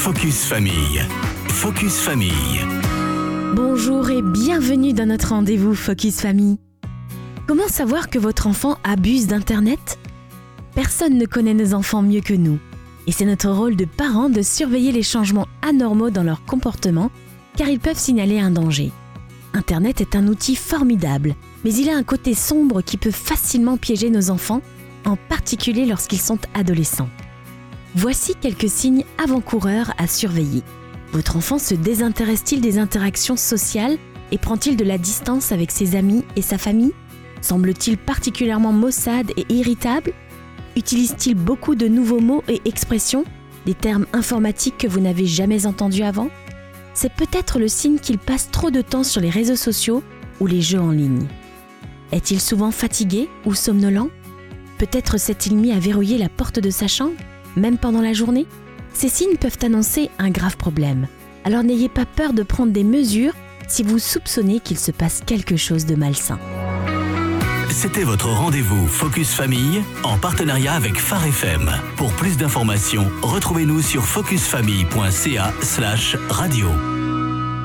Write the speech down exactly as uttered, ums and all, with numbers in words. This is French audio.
Focus Famille. Focus Famille. Bonjour et bienvenue dans notre rendez-vous Focus Famille. Comment savoir que votre enfant abuse d'Internet ? Personne ne connaît nos enfants mieux que nous. Et c'est notre rôle de parents de surveiller les changements anormaux dans leur comportement, car ils peuvent signaler un danger. Internet est un outil formidable, mais il a un côté sombre qui peut facilement piéger nos enfants, en particulier lorsqu'ils sont adolescents. Voici quelques signes avant-coureurs à surveiller. Votre enfant se désintéresse-t-il des interactions sociales et prend-il de la distance avec ses amis et sa famille ? Semble-t-il particulièrement maussade et irritable ? Utilise-t-il beaucoup de nouveaux mots et expressions, des termes informatiques que vous n'avez jamais entendus avant ? C'est peut-être le signe qu'il passe trop de temps sur les réseaux sociaux ou les jeux en ligne. Est-il souvent fatigué ou somnolent ? Peut-être s'est-il mis à verrouiller la porte de sa chambre, même pendant la journée ? Ces signes peuvent annoncer un grave problème. Alors n'ayez pas peur de prendre des mesures si vous soupçonnez qu'il se passe quelque chose de malsain. C'était votre rendez-vous Focus Famille en partenariat avec Phare F M. Pour plus d'informations, retrouvez-nous sur focusfamille point c a slash radio.